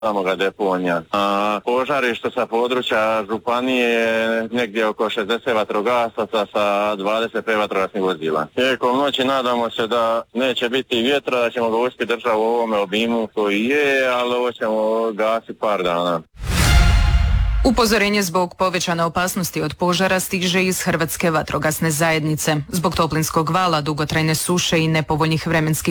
samoga deponija. Požarište sa područja županije negdje oko 60 vatrogasaca sa 25 vatrogasnih vozila. Tijekom noći nadamo se da neće biti vjetra, da ćemo ga uspjeti držati u ovome obimu koji je, ali ovo ćemo gasiti par dana. Upozorenje zbog povećane opasnosti od požara stiže iz Hrvatske vatrogasne zajednice. Zbog toplinskog vala, dugotrajne suše i nepovoljnih vremenskih